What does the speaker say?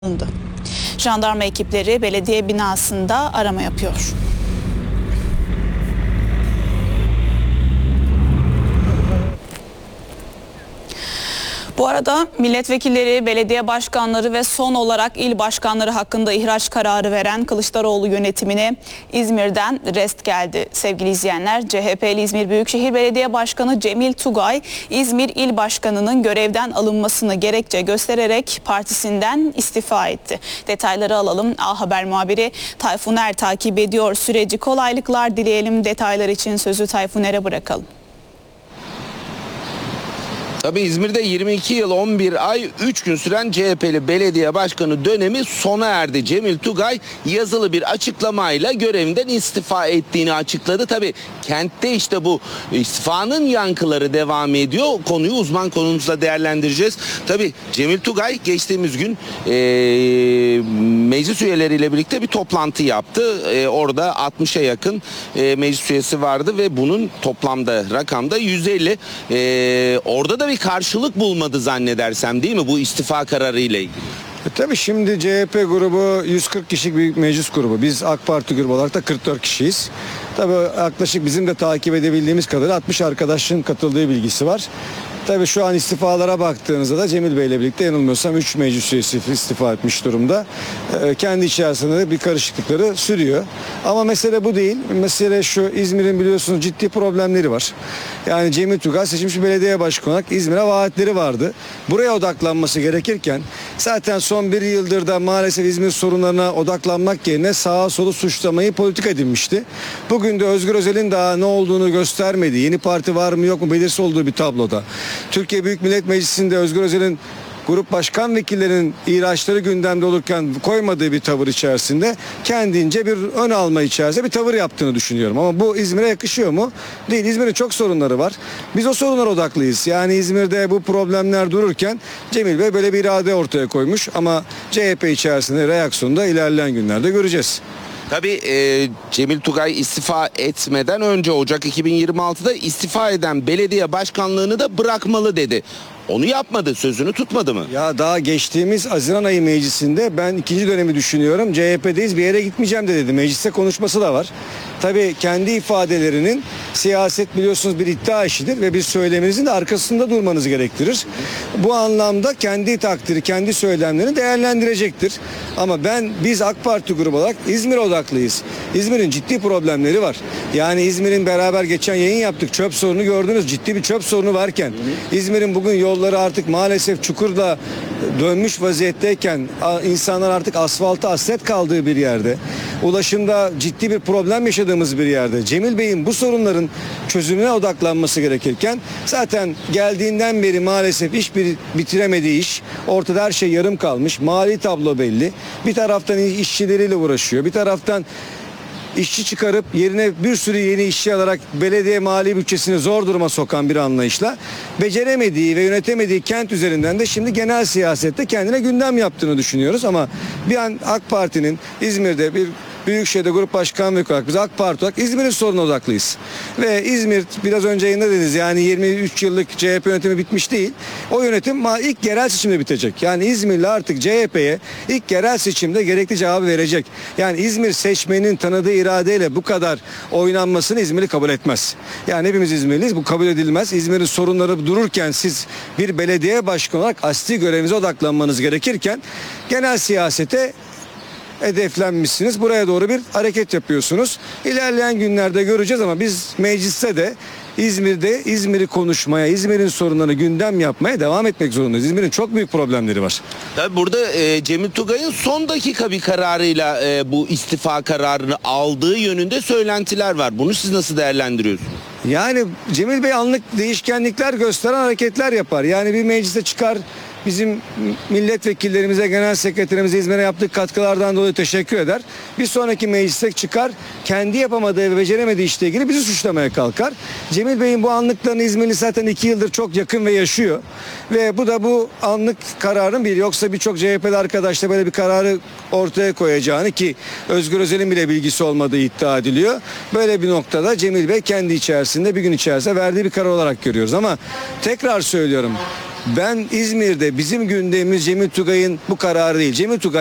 alındı. Jandarma ekipleri belediye binasında arama yapıyor. Bu arada milletvekilleri, belediye başkanları ve son olarak il başkanları hakkında ihraç kararı veren Kılıçdaroğlu yönetimine İzmir'den rest geldi. Sevgili izleyenler, CHP'li İzmir Büyükşehir Belediye Başkanı Cemil Tugay, İzmir İl Başkanı'nın görevden alınmasını gerekçe göstererek partisinden istifa etti. Detayları alalım. A Haber muhabiri Tayfuner takip ediyor süreci. Kolaylıklar dileyelim. Detaylar için sözü Tayfuner'e bırakalım. Tabii İzmir'de 22 yıl 11 ay 3 gün süren CHP'li belediye başkanı dönemi sona erdi. Cemil Tugay yazılı bir açıklamayla görevinden istifa ettiğini açıkladı. Tabii kentte işte bu istifanın yankıları devam ediyor. Konuyu uzman konumuzla değerlendireceğiz. Tabii Cemil Tugay geçtiğimiz gün meclis üyeleriyle birlikte bir toplantı yaptı. Orada 60'a yakın meclis üyesi vardı ve bunun toplamda rakamda 150. Orada da bir karşılık bulmadı zannedersem, değil mi, bu istifa kararı ile ilgili? Tabii şimdi CHP grubu 140 kişilik bir meclis grubu. Biz AK Parti grubu olarak da 44 kişiyiz. Tabii yaklaşık bizim de takip edebildiğimiz kadarıyla 60 arkadaşın katıldığı bilgisi var. Tabii şu an istifalara baktığınızda da Cemil Bey ile birlikte yanılmıyorsam 3 meclis üyesi istifa etmiş durumda. Kendi içerisinde bir karışıklıkları sürüyor. Ama mesele bu değil. Mesele şu: İzmir'in biliyorsunuz ciddi problemleri var. Yani Cemil Tugay seçilmiş bir belediye başkanı olarak İzmir'e vaatleri vardı. Buraya odaklanması gerekirken zaten son bir yıldır da maalesef İzmir sorunlarına odaklanmak yerine sağa solu suçlamayı politik edinmişti. Bugün de Özgür Özel'in daha ne olduğunu göstermedi. Yeni parti var mı yok mu belirsiz olduğu bir tabloda. Türkiye Büyük Millet Meclisi'nde Özgür Özel'in grup başkan vekillerinin ihraçları gündemde olurken koymadığı bir tavır içerisinde kendince bir ön alma içerisinde bir tavır yaptığını düşünüyorum. Ama bu İzmir'e yakışıyor mu? Değil. İzmir'in çok sorunları var. Biz o sorunlara odaklıyız. Yani İzmir'de bu problemler dururken Cemil Bey böyle bir irade ortaya koymuş ama CHP içerisinde reaksiyonu da ilerleyen günlerde göreceğiz. Tabii Cemil Tugay istifa etmeden önce Ocak 2026'da istifa eden belediye başkanlığını da bırakmalı dedi. Onu yapmadı, sözünü tutmadı mı? Ya daha geçtiğimiz Haziran ayı meclisinde ben ikinci dönemi düşünüyorum, CHP'deyiz, bir yere gitmeyeceğim de dedi. Mecliste konuşması da var. Tabii kendi ifadelerinin, siyaset biliyorsunuz bir iddia işidir ve bir söyleminizin de arkasında durmanız gerektirir. Bu anlamda kendi takdiri, kendi söylemlerini değerlendirecektir. Ama biz AK Parti grubu olarak İzmir odaklıyız. İzmir'in ciddi problemleri var. Yani İzmir'in beraber geçen yayın yaptık. Çöp sorunu gördünüz. Ciddi bir çöp sorunu varken, İzmir'in bugün yolları artık maalesef çukurla dönmüş vaziyetteyken, insanlar artık asfalta hasret kaldığı bir yerde, ulaşımda ciddi bir problem yaşadığımız bir yerde Cemil Bey'in bu sorunların çözümüne odaklanması gerekirken zaten geldiğinden beri maalesef bitiremediği iş, ortada her şey yarım kalmış, mali tablo belli. Bir taraftan işçileriyle uğraşıyor, bir taraftan işçi çıkarıp yerine bir sürü yeni işçi alarak belediye mali bütçesini zor duruma sokan bir anlayışla beceremediği ve yönetemediği kent üzerinden de şimdi genel siyasette kendine gündem yaptığını düşünüyoruz. Ama bir an AK Parti'nin İzmir'de bir Büyükşehir'de grup başkan vekili olarak biz AK Parti olarak İzmir'in sorununa odaklıyız. Ve İzmir, biraz önce yayında dediniz, yani 23 yıllık CHP yönetimi bitmiş değil. O yönetim ilk yerel seçimde bitecek. Yani İzmirli artık CHP'ye ilk yerel seçimde gerekli cevabı verecek. Yani İzmir seçmenin tanıdığı iradeyle bu kadar oynanmasını İzmirli kabul etmez. Yani hepimiz İzmirliyiz, bu kabul edilmez. İzmir'in sorunları dururken siz bir belediye başkanı olarak asli görevinize odaklanmanız gerekirken genel siyasete hedeflenmişsiniz. Buraya doğru bir hareket yapıyorsunuz. İlerleyen günlerde göreceğiz ama biz mecliste de İzmir'de İzmir'i konuşmaya, İzmir'in sorunlarını gündem yapmaya devam etmek zorundayız. İzmir'in çok büyük problemleri var. Tabii burada Cemil Tugay'ın son dakika bir kararıyla bu istifa kararını aldığı yönünde söylentiler var. Bunu siz nasıl değerlendiriyorsunuz? Yani Cemil Bey anlık değişkenlikler gösteren hareketler yapar. Yani bir mecliste çıkar, bizim milletvekillerimize, genel sekreterimize İzmir'e yaptığı katkılardan dolayı teşekkür eder. Bir sonraki mecliste çıkar, kendi yapamadığı ve beceremediği işle ilgili bizi suçlamaya kalkar. Cemil Bey'in bu anlıklarını İzmirli zaten 2 yıldır çok yakın ve yaşıyor. Ve bu da bu anlık kararın bir, yoksa birçok CHP'li arkadaş da böyle bir kararı ortaya koyacağını, ki Özgür Özel'in bile bilgisi olmadığı iddia ediliyor. Böyle bir noktada Cemil Bey kendi içerisinde bir gün içerisinde verdiği bir karar olarak görüyoruz. Ama tekrar söylüyorum, Ben İzmir'de bizim gündemimiz Cemil Tugay'ın bu kararı değil. Cemil Tugay